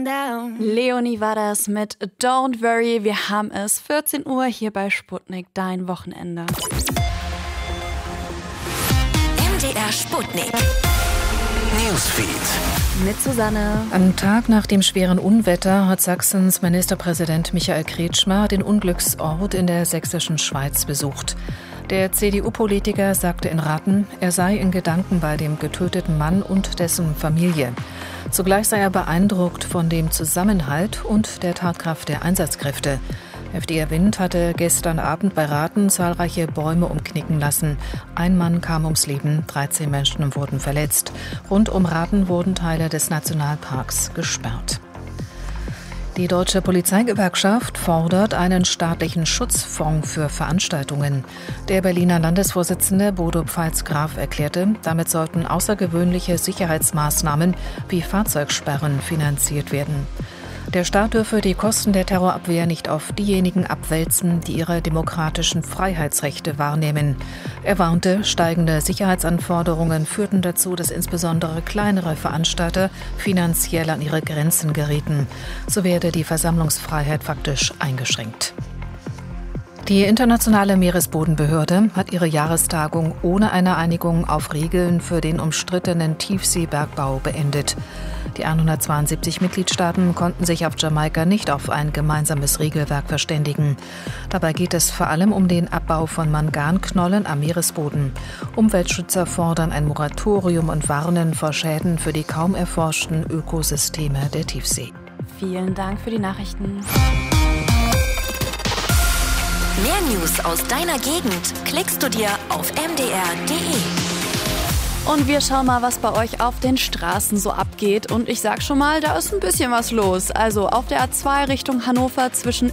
Leonie war das mit Don't Worry. Wir haben es 14 Uhr hier bei Sputnik, dein Wochenende. MDR Sputnik Newsfeed mit Susanne. Am Tag nach dem schweren Unwetter hat Sachsens Ministerpräsident Michael Kretschmer den Unglücksort in der sächsischen Schweiz besucht. Der CDU-Politiker sagte in Rathen, er sei in Gedanken bei dem getöteten Mann und dessen Familie. Zugleich sei er beeindruckt von dem Zusammenhalt und der Tatkraft der Einsatzkräfte. Heftiger Wind hatte gestern Abend bei Rathen zahlreiche Bäume umknicken lassen. Ein Mann kam ums Leben, 13 Menschen wurden verletzt. Rund um Rathen wurden Teile des Nationalparks gesperrt. Die Deutsche Polizeigewerkschaft fordert einen staatlichen Schutzfonds für Veranstaltungen. Der Berliner Landesvorsitzende Bodo Pfalz-Graf erklärte, damit sollten außergewöhnliche Sicherheitsmaßnahmen wie Fahrzeugsperren finanziert werden. Der Staat dürfe die Kosten der Terrorabwehr nicht auf diejenigen abwälzen, die ihre demokratischen Freiheitsrechte wahrnehmen. Er warnte, steigende Sicherheitsanforderungen führten dazu, dass insbesondere kleinere Veranstalter finanziell an ihre Grenzen gerieten. So werde die Versammlungsfreiheit faktisch eingeschränkt. Die Internationale Meeresbodenbehörde hat ihre Jahrestagung ohne eine Einigung auf Regeln für den umstrittenen Tiefseebergbau beendet. Die 172 Mitgliedstaaten konnten sich auf Jamaika nicht auf ein gemeinsames Regelwerk verständigen. Dabei geht es vor allem um den Abbau von Manganknollen am Meeresboden. Umweltschützer fordern ein Moratorium und warnen vor Schäden für die kaum erforschten Ökosysteme der Tiefsee. Vielen Dank für die Nachrichten. Mehr News aus deiner Gegend klickst du dir auf mdr.de. Und wir schauen mal, was bei euch auf den Straßen so abgeht. Und ich sag schon mal, da ist ein bisschen was los. Also auf der A2 Richtung Hannover zwischen